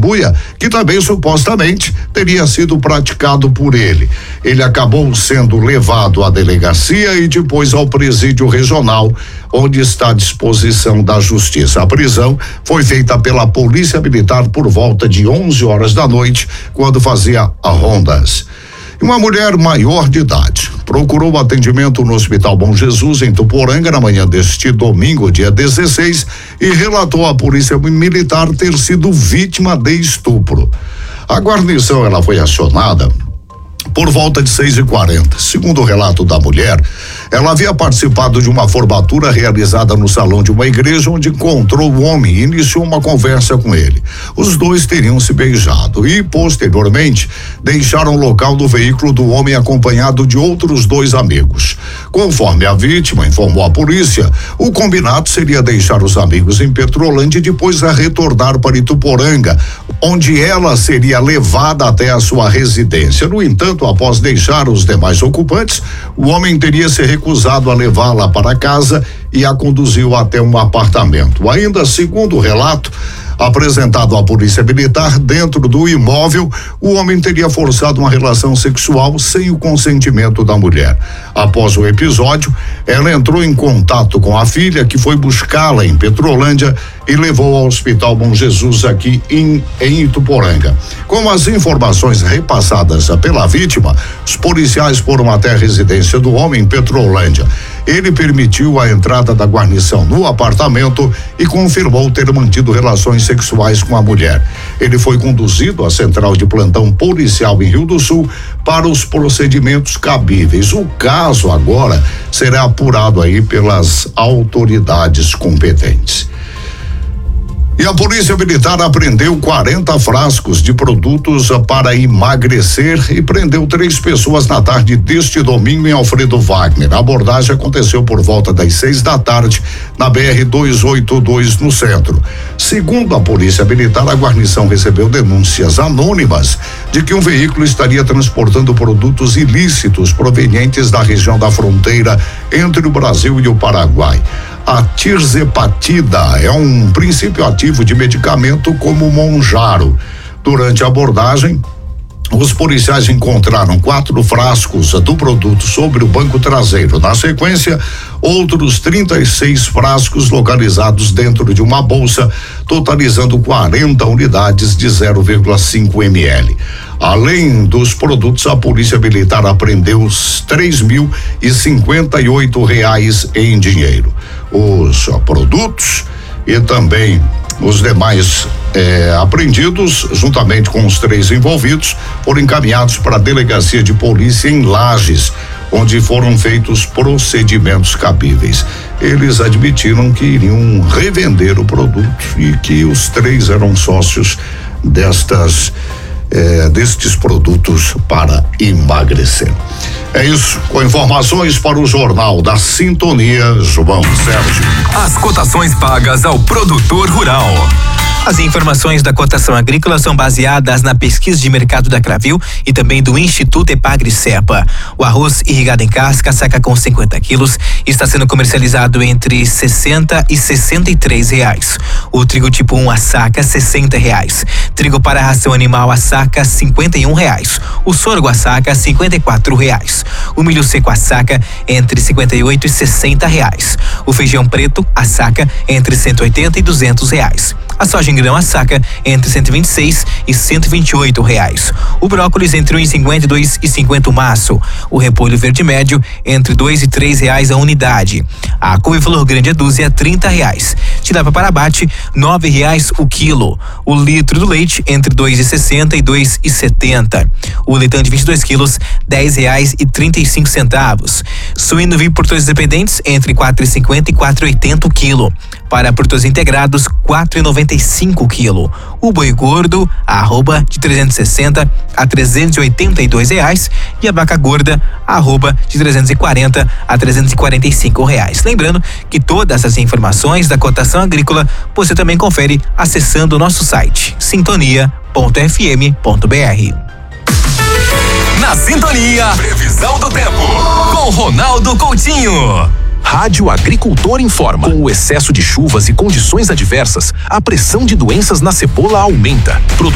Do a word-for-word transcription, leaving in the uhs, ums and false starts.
testemunha que também supostamente teria sido praticado por ele. Ele acabou sendo levado à delegacia e depois ao presídio regional, onde está à disposição da justiça. A prisão foi feita pela Polícia Militar por volta de onze horas da noite, quando fazia a rondas. Uma mulher maior de idade procurou atendimento no Hospital Bom Jesus, em Ituporanga, na manhã deste domingo, dia dezesseis, e relatou à Polícia Militar ter sido vítima de estupro. A guarnição ela foi acionada por volta de seis e quarenta. Segundo o relato da mulher, ela havia participado de uma formatura realizada no salão de uma igreja, onde encontrou o homem e iniciou uma conversa com ele. Os dois teriam se beijado e, posteriormente, deixaram o local do veículo do homem acompanhado de outros dois amigos. Conforme a vítima informou à polícia, o combinado seria deixar os amigos em Petrolândia e depois a retornar para Ituporanga, onde ela seria levada até a sua residência. No entanto, após deixar os demais ocupantes, o homem teria se recusado a levá-la para casa e a conduziu até um apartamento. Ainda segundo o relato apresentado à Polícia Militar, dentro do imóvel, o homem teria forçado uma relação sexual sem o consentimento da mulher. Após o episódio, ela entrou em contato com a filha, que foi buscá-la em Petrolândia e levou ao Hospital Bom Jesus aqui em, em Ituporanga. Com as informações repassadas pela vítima, os policiais foram até a residência do homem em Petrolândia. Ele permitiu a entrada da guarnição no apartamento e confirmou ter mantido relações sexuais com a mulher. Ele foi conduzido à central de plantão policial em Rio do Sul para os procedimentos cabíveis. O caso agora será apurado aí pelas autoridades competentes. E a Polícia Militar apreendeu quarenta frascos de produtos para emagrecer e prendeu três pessoas na tarde deste domingo em Alfredo Wagner. A abordagem aconteceu por volta das seis da tarde na B R duzentos e oitenta e dois, no centro. Segundo a Polícia Militar, a guarnição recebeu denúncias anônimas de que um veículo estaria transportando produtos ilícitos provenientes da região da fronteira entre o Brasil e o Paraguai. A tirzepatida é um princípio ativo de medicamento como Monjaro. Durante a abordagem, os policiais encontraram quatro frascos do produto sobre o banco traseiro. Na sequência, outros trinta e seis frascos localizados dentro de uma bolsa, totalizando quarenta unidades de zero vírgula cinco mililitros. Além dos produtos, a Polícia Militar apreendeu os três mil e cinquenta e oito reais em dinheiro. Os produtos e também os demais eh, apreendidos, juntamente com os três envolvidos, foram encaminhados para a delegacia de polícia em Lages, onde foram feitos procedimentos cabíveis. Eles admitiram que iriam revender o produto e que os três eram sócios destas É, destes produtos para emagrecer. É isso, com informações para o Jornal da Sintonia, João Sérgio. As cotações pagas ao produtor rural. As informações da cotação agrícola são baseadas na pesquisa de mercado da Cravil e também do Instituto Epagri-Cepa. O arroz irrigado em casca, saca com cinquenta quilos, está sendo comercializado entre sessenta e sessenta e três reais. O trigo tipo um a saca, sessenta reais. Trigo para ração animal a saca, cinquenta e um reais. O sorgo a saca, cinquenta e quatro reais. O milho seco a saca, entre cinquenta e oito e sessenta reais. O feijão preto a saca, entre cento e oitenta e duzentos reais. A soja em grão a saca, entre cento e vinte e seis e cento e vinte e oito reais. O brócolis entre um e cinquenta e dois e cinquenta o maço. O repolho verde médio entre dois e três reais a unidade. A couve-flor grande a dúzia trinta reais. Tilapia para abate nove reais o quilo. O litro do leite entre dois e sessenta e dois e setenta. O leitão de vinte e dois quilos dez reais e trinta e cinco centavos. Suíno vivo por todos dependentes entre quatro e cinquenta e quatro e oitenta o quilo. Para produtos integrados quatro e noventa e cinco o quilo. O boi gordo arroba de trezentos e sessenta a trezentos e oitenta e dois reais e a vaca gorda arroba de trezentos e quarenta a trezentos e quarenta e cinco reais. Lembrando que todas as informações da cotação agrícola você também confere acessando o nosso site sintonia ponto f m ponto b r. Na Sintonia, previsão do tempo com Ronaldo Coutinho. Rádio Agricultor informa. Com o excesso de chuvas e condições adversas, a pressão de doenças na cebola aumenta.